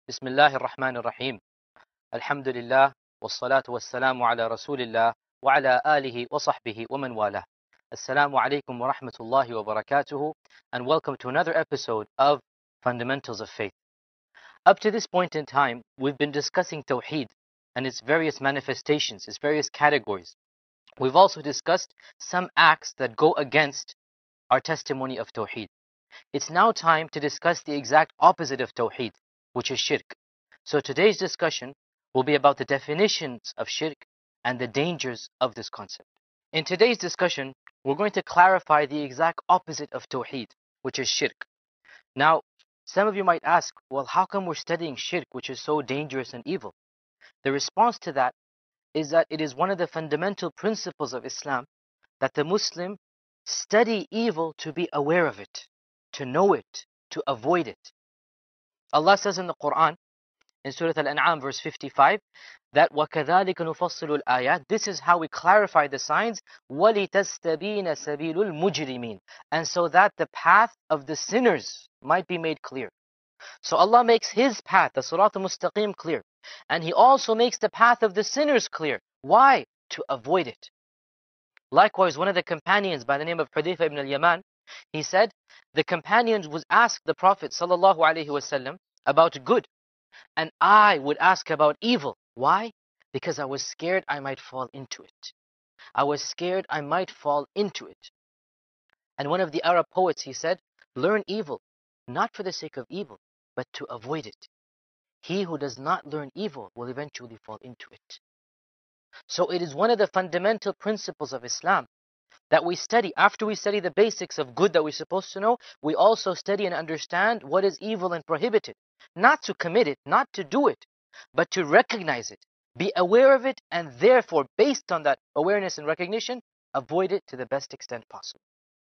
بسم الله الرحمن الرحيم الحمد لله والصلاة والسلام على رسول الله وعلى آله وصحبه ومن والاه. Assalamu alaikum wa rahmatullahi wa barakatuhu, and welcome to another episode of Fundamentals of Faith. Up to this point in time, we've been discussing Tawheed and its various manifestations, its various categories. We've also discussed some acts that go against our testimony of Tawheed. It's now time to discuss the exact opposite of Tawheed, which is Shirk. So today's discussion will be about the definitions of Shirk and the dangers of this concept. In today's discussion, we're going to clarify the exact opposite of Tawheed, which is Shirk. Now, some of you might ask, well, how come we're studying Shirk, which is so dangerous and evil? The response to that is that it is one of the fundamental principles of Islam that the Muslim study evil to be aware of it, to know it, to avoid it. Allah says in the Quran, in Surah Al-An'am verse 55, that وَكَذَلِكَ نُفَصِّلُ الْآيَاتِ, this is how we clarify the signs, وَلِتَسْتَبِينَ سَبِيلُ الْمُجْرِمِينَ, and so that the path of the sinners might be made clear. So Allah makes His path, the Sirat al-Mustaqim, clear. And He also makes the path of the sinners clear. Why? To avoid it. Likewise, one of the companions by the name of Hudayfa ibn al-Yaman, he said, the companions would ask the Prophet ﷺ about good, and I would ask about evil. Why? Because I was scared I might fall into it. I was scared I might fall into it. And one of the Arab poets, he said, learn evil, not for the sake of evil, but to avoid it. He who does not learn evil will eventually fall into it. So it is one of the fundamental principles of Islam that we study. After we study the basics of good that we're supposed to know, we also study and understand what is evil and prohibited. Not to commit it, not to do it, but to recognize it, be aware of it, and therefore, based on that awareness and recognition, avoid it to the best extent possible.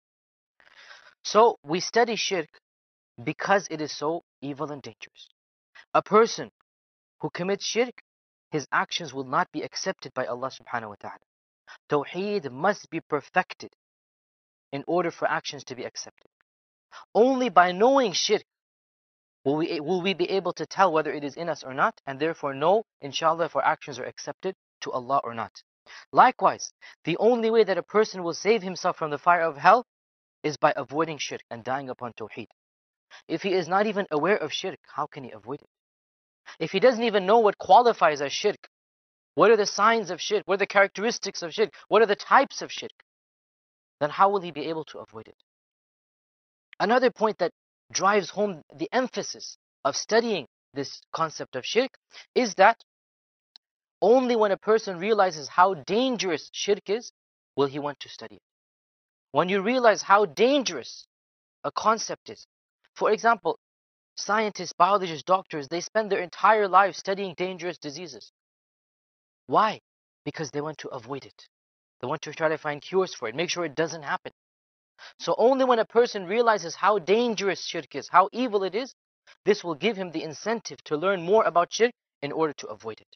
So we study shirk because it is so evil and dangerous. A person who commits shirk, his actions will not be accepted by Allah subhanahu wa ta'ala. Tawheed must be perfected in order for actions to be accepted. Only by knowing shirk will we be able to tell whether it is in us or not, and therefore know, inshallah, if our actions are accepted to Allah or not. Likewise, the only way that a person will save himself from the fire of hell is by avoiding shirk and dying upon Tawheed. If he is not even aware of shirk, how can he avoid it? If he doesn't even know what qualifies as shirk, what are the signs of shirk, what are the characteristics of shirk, what are the types of shirk, then how will he be able to avoid it? Another point that drives home the emphasis of studying this concept of shirk is that only when a person realizes how dangerous shirk is, will he want to study it. When you realize how dangerous a concept is, for example, scientists, biologists, doctors, they spend their entire lives studying dangerous diseases. Why? Because they want to avoid it. They want to try to find cures for it, make sure it doesn't happen. So only when a person realizes how dangerous shirk is, how evil it is, this will give him the incentive to learn more about shirk in order to avoid it.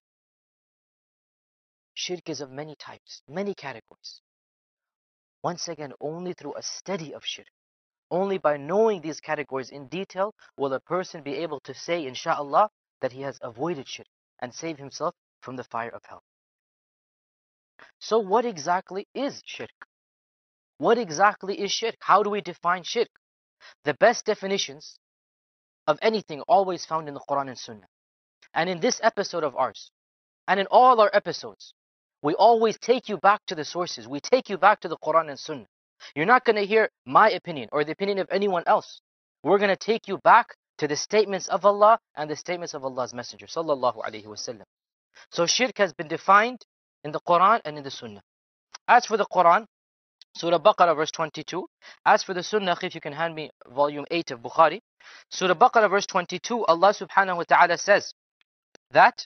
Shirk is of many types, many categories. Once again, only through a study of shirk, only by knowing these categories in detail, will a person be able to say, inshaAllah, that he has avoided shirk and saved himself from the fire of hell. So what exactly is shirk? What exactly is shirk? How do we define shirk? The best definitions of anything are always found in the Quran and Sunnah. And in this episode of ours, and in all our episodes, we always take you back to the sources. We take you back to the Quran and Sunnah. You're not going to hear my opinion or the opinion of anyone else. We're going to take you back to the statements of Allah and the statements of Allah's Messenger, sallallahu alaihi wasallam. So shirk has been defined in the Quran and in the Sunnah. As for the Quran, Surah Baqarah verse 22. As for the Sunnah, if you can hand me volume 8 of Bukhari. Surah Baqarah verse 22, Allah subhanahu wa ta'ala says that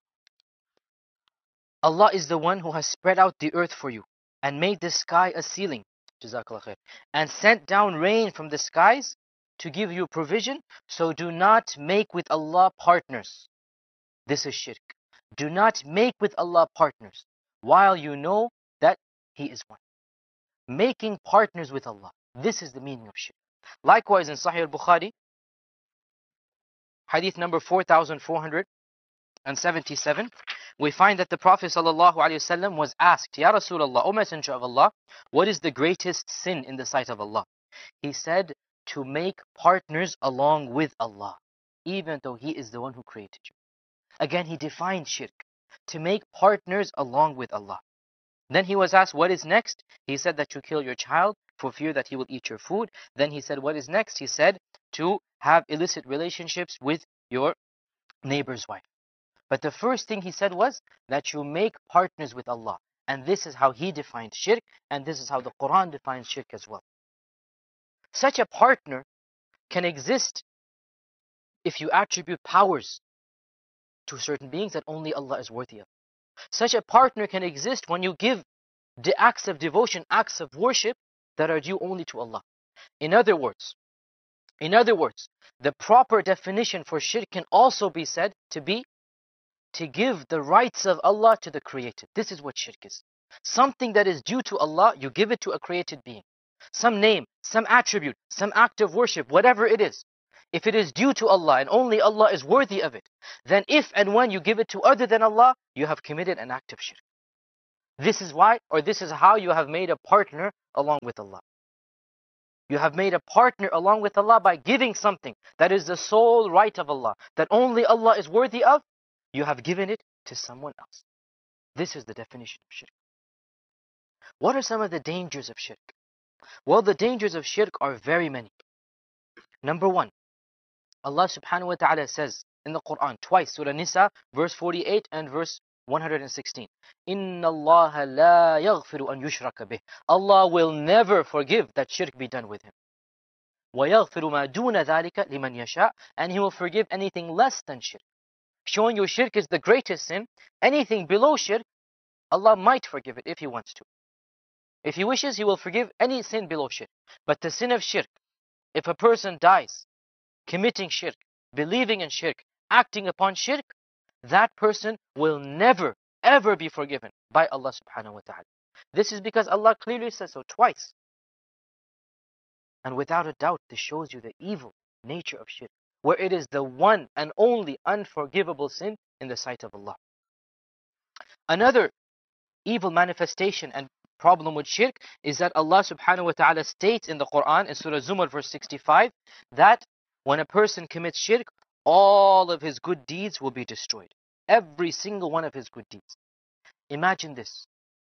Allah is the one who has spread out the earth for you and made the sky a ceiling, Jazakallah khair, and sent down rain from the skies to give you provision. So do not make with Allah partners. This is shirk. Do not make with Allah partners while you know that He is one. Making partners with Allah. This is the meaning of shirk. Likewise in Sahih al-Bukhari, hadith number 4477, we find that the Prophet ﷺ was asked, Ya Rasulullah, O Messenger of Allah, what is the greatest sin in the sight of Allah? He said, to make partners along with Allah, even though He is the one who created you. Again, he defined shirk, to make partners along with Allah. Then he was asked, what is next? He said that you kill your child for fear that he will eat your food. Then he said, what is next? He said, to have illicit relationships with your neighbor's wife. But the first thing he said was that you make partners with Allah. And this is how he defined shirk, and this is how the Quran defines shirk as well. Such a partner can exist if you attribute powers to certain beings that only Allah is worthy of. Such a partner can exist when you give the acts of devotion, acts of worship that are due only to Allah. In other words, the proper definition for shirk can also be said to be to give the rights of Allah to the created. This is what shirk is. Something that is due to Allah, you give it to a created being. Some name, some attribute, some act of worship, whatever it is. If it is due to Allah and only Allah is worthy of it, then if and when you give it to other than Allah, you have committed an act of shirk. This is why, or this is how you have made a partner along with Allah. You have made a partner along with Allah by giving something that is the sole right of Allah, that only Allah is worthy of. You have given it to someone else. This is the definition of shirk. What are some of the dangers of shirk? Well, the dangers of shirk are very many. Number one, Allah subhanahu wa ta'ala says in the Quran twice, Surah Nisa, verse 48 and verse 116. Inna Allah la yaghfiru an yushraka bih. Allah will never forgive that shirk be done with Him. وَيَغْفِرُ مَا دُونَ ذَلِكَ لِمَنْ يَشَاءُ. And He will forgive anything less than shirk. Showing you shirk is the greatest sin. Anything below shirk, Allah might forgive it if He wants to. If He wishes, He will forgive any sin below shirk. But the sin of shirk, if a person dies committing shirk, believing in shirk, acting upon shirk, that person will never, ever be forgiven by Allah subhanahu wa ta'ala. This is because Allah clearly says so twice. And without a doubt, this shows you the evil nature of shirk, where it is the one and only unforgivable sin in the sight of Allah. Another evil manifestation and problem with shirk is that Allah subhanahu wa ta'ala states in the Quran, in Surah Zumar verse 65, that when a person commits shirk, all of his good deeds will be destroyed. Every single one of his good deeds. Imagine this.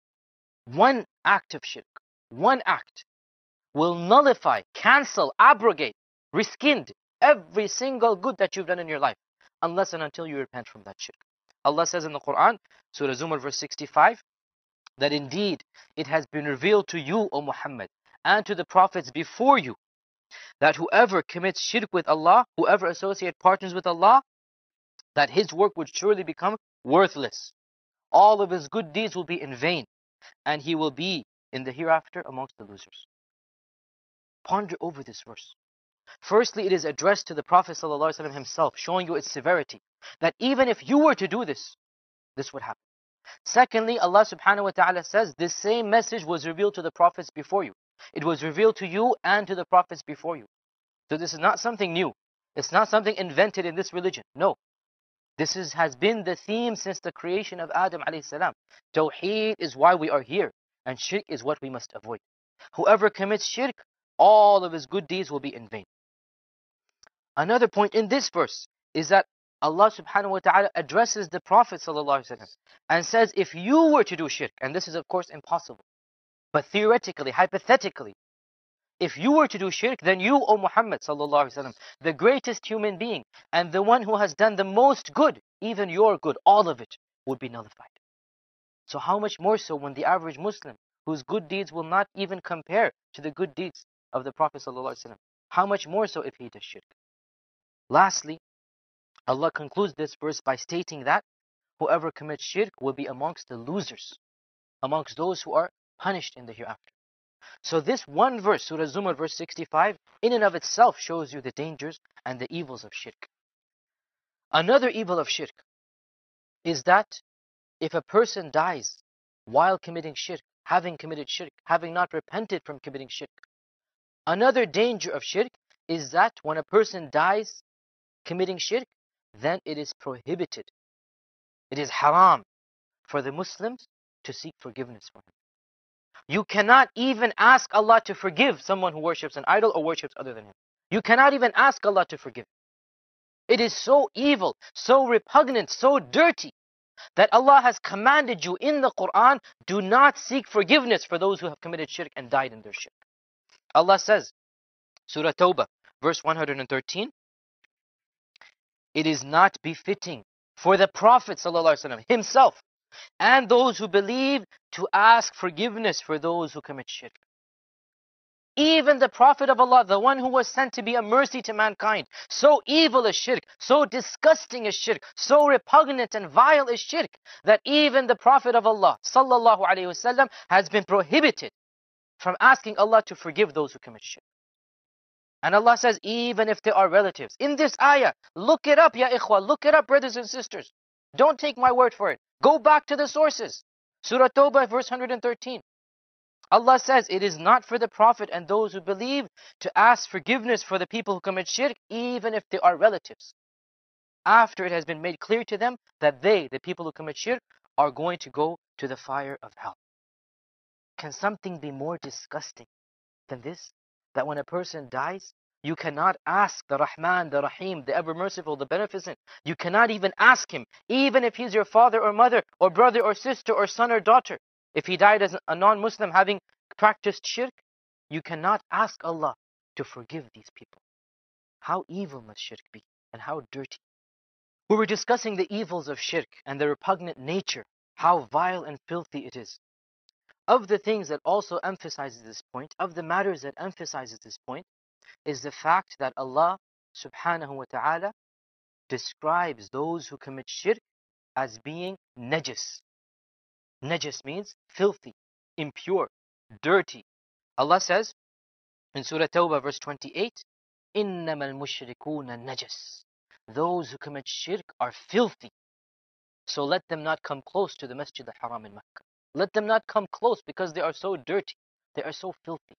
One act of shirk, one act, will nullify, cancel, abrogate, rescind every single good that you've done in your life, unless and until you repent from that shirk. Allah says in the Quran, Surah Zumar verse 65, that indeed it has been revealed to you, O Muhammad, and to the prophets before you, that whoever commits shirk with Allah, whoever associates partners with Allah, that his work would surely become worthless. All of his good deeds will be in vain, and he will be in the hereafter amongst the losers. Ponder over this verse. Firstly, it is addressed to the Prophet ﷺ himself, showing you its severity, that even if you were to do this, this would happen. Secondly, Allah subhanahu wa ta'ala says, this same message was revealed to the prophets before you. It was revealed to you and to the prophets before you. So this is not something new. It's not something invented in this religion. No. This has been the theme since the creation of Adam alayhi salam. Tawheed is why we are here, and shirk is what we must avoid. Whoever commits shirk, all of his good deeds will be in vain. Another point in this verse is that Allah subhanahu wa ta'ala addresses the Prophet sallallahu alaihi wasallam and says, if you were to do shirk, and this is of course impossible, but theoretically, hypothetically, if you were to do shirk, then you, O Muhammad sallallahu alaihi wasallam, the greatest human being and the one who has done the most good, even your good, all of it would be nullified. So how much more so when the average Muslim, whose good deeds will not even compare to the good deeds of the Prophet sallallahu alaihi wasallam, how much more so if he does shirk? Lastly, Allah concludes this verse by stating that whoever commits shirk will be amongst the losers, amongst those who are punished in the hereafter. So this one verse, Surah Zumar verse 65, in and of itself shows you the dangers and the evils of shirk. Another evil of shirk is that if a person dies while committing shirk, having committed shirk, having not repented from committing shirk. Another danger of shirk is that when a person dies committing shirk, then it is prohibited. It is haram for the Muslims to seek forgiveness for him. You cannot even ask Allah to forgive someone who worships an idol or worships other than him. You cannot even ask Allah to forgive. It is so evil, so repugnant, so dirty that Allah has commanded you in the Quran, do not seek forgiveness for those who have committed shirk and died in their shirk. Allah says, Surah Tawbah, verse 113, it is not befitting for the Prophet ﷺ himself and those who believe to ask forgiveness for those who commit shirk. Even the Prophet of Allah, the one who was sent to be a mercy to mankind, so evil is shirk, so disgusting is shirk, so repugnant and vile is shirk, that even the Prophet of Allah, sallallahu alaihi wasallam, has been prohibited from asking Allah to forgive those who commit shirk. And Allah says, even if they are relatives. In this ayah, look it up, ya ikhwa, look it up, brothers and sisters. Don't take my word for it. Go back to the sources. Surah Tawbah, verse 113. Allah says, it is not for the Prophet and those who believe to ask forgiveness for the people who commit shirk, even if they are relatives, after it has been made clear to them that they, the people who commit shirk, are going to go to the fire of hell. Can something be more disgusting than this? That when a person dies, you cannot ask the Rahman, the Rahim, the ever merciful, the beneficent. You cannot even ask him, even if he's your father or mother or brother or sister or son or daughter. If he died as a non-Muslim having practiced shirk, you cannot ask Allah to forgive these people. How evil must shirk be and how dirty. We were discussing the evils of shirk and the repugnant nature, how vile and filthy it is. Of the things that also emphasizes this point, of the matters that emphasizes this point, is the fact that Allah subhanahu wa ta'ala describes those who commit shirk as being najis. Najis means filthy, impure, dirty. Allah says in Surah Tawbah verse 28, إِنَّمَا الْمُشْرِكُونَ najis. Those who commit shirk are filthy. So let them not come close to the Masjid al-Haram in Mecca. Let them not come close because they are so dirty. They are so filthy.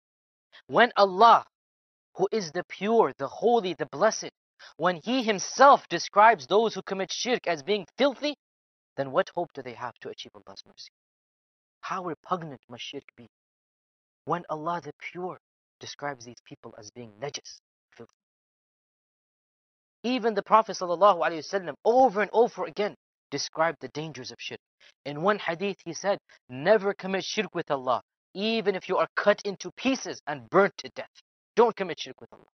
When Allah, who is the pure, the holy, the blessed, when He Himself describes those who commit shirk as being filthy, then what hope do they have to achieve Allah's mercy? How repugnant must shirk be? When Allah the pure describes these people as being najis, filthy. Even the Prophet ﷺ over and over again described the dangers of shirk. In one hadith he said, never commit shirk with Allah, even if you are cut into pieces and burnt to death. Don't commit shirk with Allah.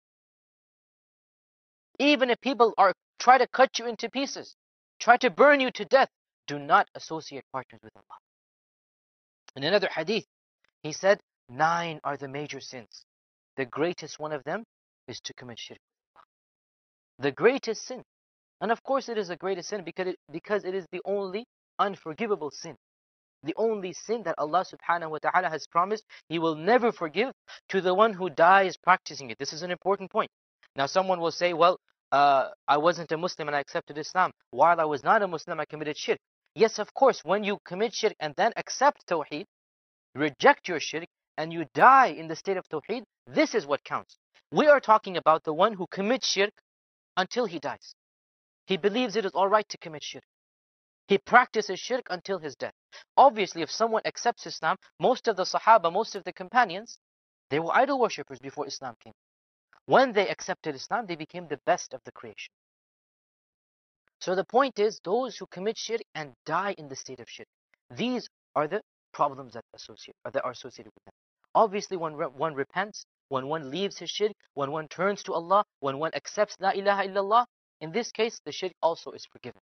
Even if people try to cut you into pieces, try to burn you to death, do not associate partners with Allah. In another hadith, he said, 9 are the major sins. The greatest one of them is to commit shirk with Allah. The greatest sin. And of course it is the greatest sin because it is the only unforgivable sin. The only sin that Allah subhanahu wa ta'ala has promised He will never forgive to the one who dies practicing it. This is an important point. Now someone will say, well, I wasn't a Muslim and I accepted Islam. While I was not a Muslim, I committed shirk. Yes, of course, when you commit shirk and then accept Tawheed, reject your shirk, and you die in the state of Tawheed, this is what counts. We are talking about the one who commits shirk until he dies. He believes it is alright to commit shirk. He practices shirk until his death. Obviously, if someone accepts Islam, most of the Sahaba, most of the companions, they were idol worshippers before Islam came. When they accepted Islam, they became the best of the creation. So the point is, those who commit shirk and die in the state of shirk, these are the problems that are associated with them. Obviously, when one repents, when one leaves his shirk, when one turns to Allah, when one accepts La ilaha illallah, in this case, the shirk also is forgiven.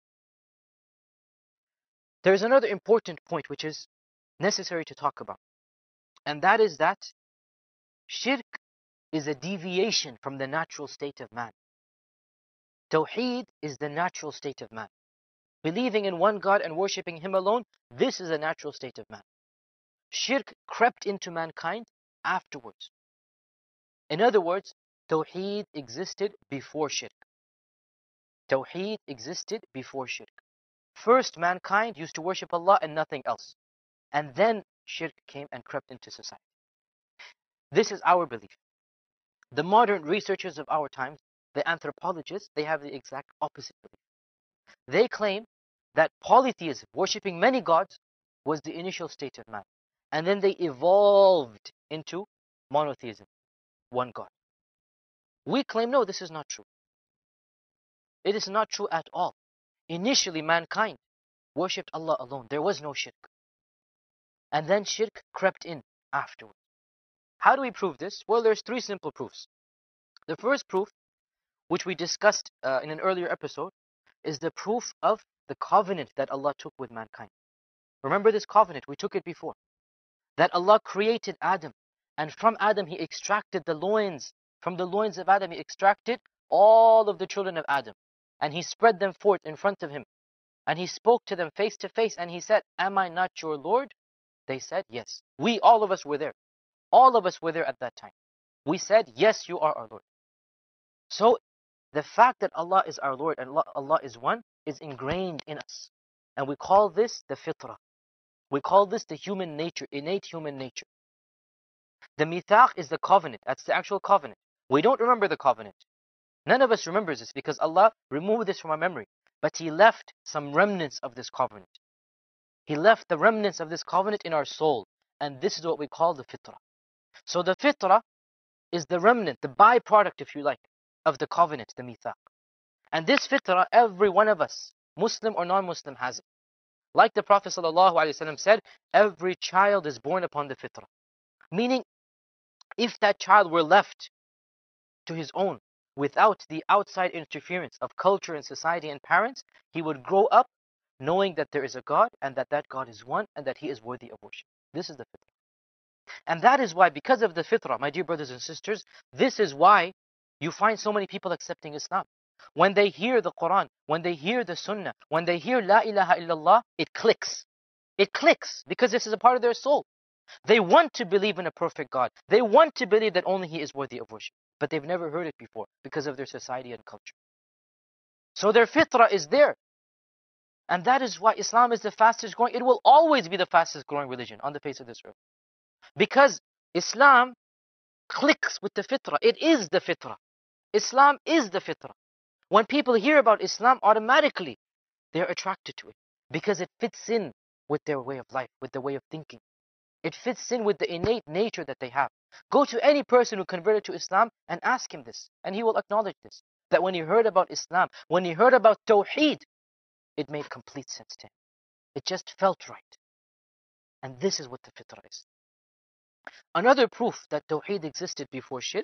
There is another important point which is necessary to talk about. And that is that shirk is a deviation from the natural state of man. Tawheed is the natural state of man. Believing in one God and worshipping Him alone, this is a natural state of man. Shirk crept into mankind afterwards. In other words, Tawheed existed before shirk. Tawheed existed before shirk. First, mankind used to worship Allah and nothing else. And then shirk came and crept into society. This is our belief. The modern researchers of our times, the anthropologists, they have the exact opposite belief. They claim that polytheism, worshipping many gods, was the initial state of man. And then they evolved into monotheism, one God. We claim, no, this is not true. It is not true at all. Initially, mankind worshipped Allah alone. There was no shirk. And then shirk crept in afterwards. How do we prove this? Well, there's three simple proofs. The first proof, which we discussed in an earlier episode, is the proof of the covenant that Allah took with mankind. Remember this covenant, we took it before. That Allah created Adam, and from Adam He extracted the loins. From the loins of Adam He extracted all of the children of Adam. And He spread them forth in front of Him. And He spoke to them face to face, and He said, "Am I not your Lord?" They said, "Yes." All of us were there. All of us were there at that time. We said, "Yes, you are our Lord." So, the fact that Allah is our Lord and Allah is one is ingrained in us. And we call this the fitrah. We call this the human nature, innate human nature. The mithaq is the covenant. That's the actual covenant. We don't remember the covenant. None of us remembers this because Allah removed this from our memory. But He left some remnants of this covenant. He left the remnants of this covenant in our soul. And this is what we call the fitrah. So the fitrah is the remnant, the byproduct, if you like, of the covenant, the mithaq. And this fitrah, every one of us, Muslim or non-Muslim, has it. Like the Prophet ﷺ said, every child is born upon the fitrah. Meaning, if that child were left to his own, without the outside interference of culture and society and parents, he would grow up knowing that there is a God and that that God is one and that He is worthy of worship. This is the fitrah. And that is why, because of the fitrah, my dear brothers and sisters, this is why you find so many people accepting Islam. When they hear the Quran, when they hear the Sunnah, when they hear La ilaha illallah, it clicks. It clicks because this is a part of their soul. They want to believe in a perfect God. They want to believe that only He is worthy of worship. But they've never heard it before because of their society and culture. So their fitrah is there. And that is why Islam is the fastest growing. It will always be the fastest growing religion on the face of this earth. Because Islam clicks with the fitrah. It is the fitrah. Islam is the fitrah. When people hear about Islam, automatically they're attracted to it because it fits in with their way of life, with their way of thinking. It fits in with the innate nature that they have. Go to any person who converted to Islam and ask him this, and he will acknowledge this. That when he heard about Islam, when he heard about Tawheed, it made complete sense to him. It just felt right. And this is what the fitrah is. Another proof that Tawheed existed before Shirk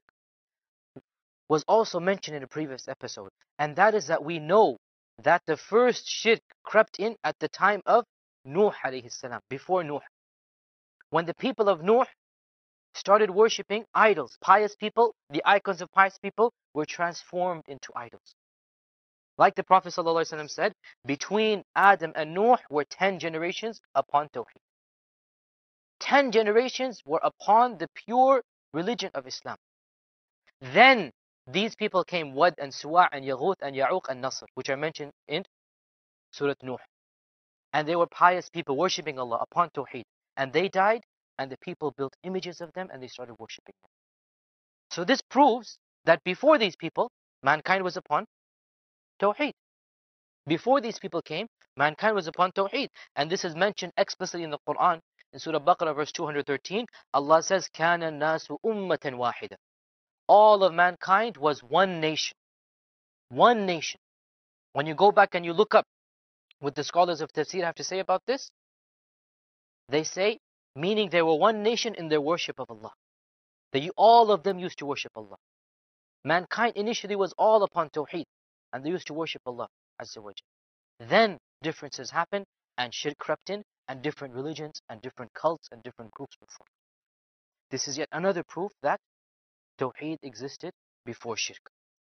was also mentioned in a previous episode. And that is that we know that the first Shirk crept in at the time of Nuh alayhi salam, before Nuh. When the people of Nuh started worshipping idols, pious people, the icons of pious people were transformed into idols. Like the Prophet ﷺ said, between Adam and Nuh were 10 generations upon Tawheed. 10 generations were upon the pure religion of Islam. Then these people came, Wad and Suwa' and Yaghut and Ya'uq and Nasr, which are mentioned in Surah Nuh. And they were pious people worshipping Allah upon Tawheed. And they died, and the people built images of them and they started worshipping them. So this proves that before these people, mankind was upon Tawheed. Before these people came, mankind was upon Tawheed. And this is mentioned explicitly in the Quran. In Surah Baqarah verse 213, Allah says, كَانَ النَّاسُ أُمَّةً وَاحِدًا. All of mankind was one nation. One nation. When you go back and you look up what the scholars of Tafsir have to say about this, they say, meaning they were one nation in their worship of Allah. All of them used to worship Allah. Mankind initially was all upon Tawheed, and they used to worship Allah Azza wa Jalla. Then differences happened, and shirk crept in, and different religions, and different cults, and different groups were formed. This is yet another proof that Tawheed existed before shirk.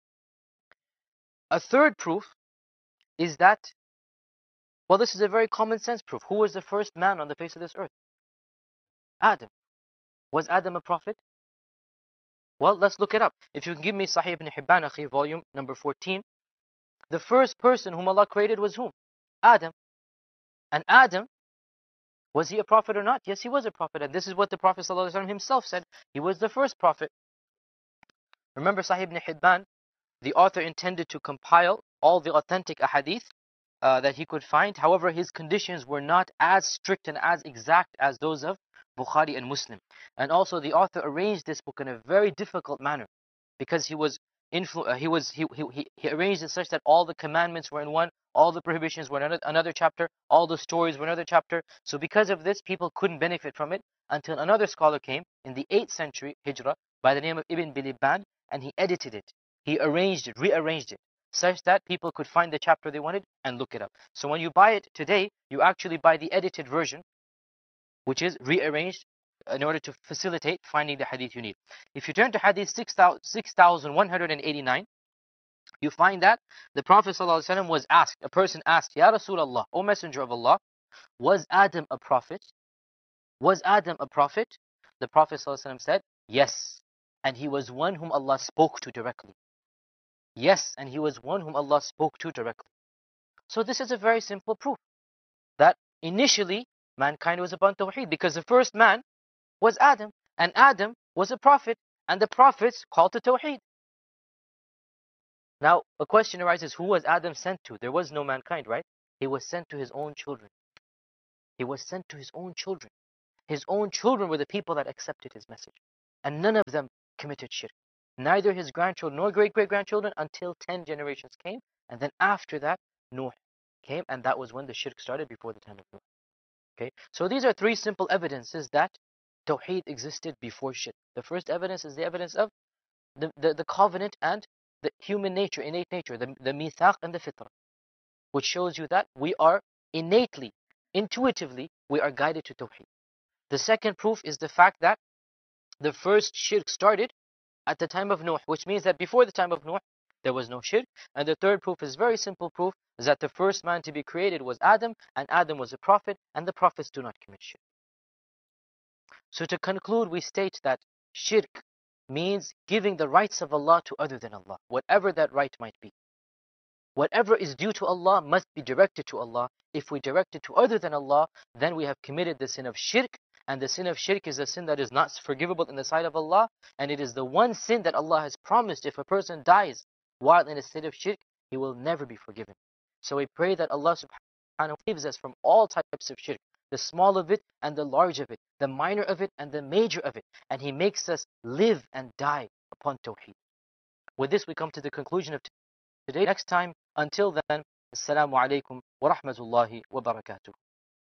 A third proof is that, well, this is a very common sense proof. Who was the first man on the face of this earth? Adam. Was Adam a prophet? Well, let's look it up. If you can give me Sahih ibn Hibban, Akhi, volume number 14. The first person whom Allah created was whom? Adam. And Adam, was he a prophet or not? Yes, he was a prophet. And this is what the Prophet ﷺ himself said. He was the first prophet. Remember Sahih ibn Hibban, the author intended to compile all the authentic ahadith that he could find. However, his conditions were not as strict and as exact as those of Bukhari and Muslim. And also the author arranged this book in a very difficult manner, because he arranged it such that all the commandments were in one, all the prohibitions were in another chapter, all the stories were in another chapter. So because of this, people couldn't benefit from it until another scholar came in the 8th century Hijrah by the name of Ibn Bilibban, and he edited it. He arranged it, rearranged it, such that people could find the chapter they wanted and look it up. So when you buy it today, you actually buy the edited version, which is rearranged in order to facilitate finding the hadith you need. If you turn to hadith 6189, you find that the Prophet ﷺ was asked, a person asked, Ya Rasulullah, O Messenger of Allah, was Adam a prophet? Was Adam a prophet? The Prophet ﷺ said, yes, and he was one whom Allah spoke to directly. Yes, and he was one whom Allah spoke to directly. So this is a very simple proof that initially mankind was upon Tawheed, because the first man was Adam, and Adam was a prophet, and the prophets called to Tawheed. Now, a question arises, who was Adam sent to? There was no mankind, right? He was sent to his own children. He was sent to his own children. His own children were the people that accepted his message. And none of them committed shirk. Neither his grandchildren nor great-great-grandchildren, until 10 generations came. And then after that, Nuh came, and that was when the shirk started, before the time of Nuh. Okay? So these are 3 simple evidences that Tawheed existed before shirk. The first evidence is the evidence of the covenant and the human nature, innate nature, the mithaq and the fitrah, which shows you that we are innately, intuitively, we are guided to Tawheed. The second proof is the fact that the first shirk started at the time of Nuh, which means that before the time of Nuh, there was no shirk. And the third proof is very simple proof, is that the first man to be created was Adam, and Adam was a prophet, and the prophets do not commit shirk. So to conclude, we state that shirk means giving the rights of Allah to other than Allah, whatever that right might be. Whatever is due to Allah must be directed to Allah. If we direct it to other than Allah, then we have committed the sin of shirk, and the sin of shirk is a sin that is not forgivable in the sight of Allah, and it is the one sin that Allah has promised if a person dies while in a state of shirk, he will never be forgiven. So we pray that Allah subhanahu wa ta'ala saves us from all types of shirk, the small of it and the large of it, the minor of it and the major of it, and He makes us live and die upon Tawheed. With this we come to the conclusion of today. Next time, until then, Assalamu alaikum wa rahmatullahi wa barakatuh.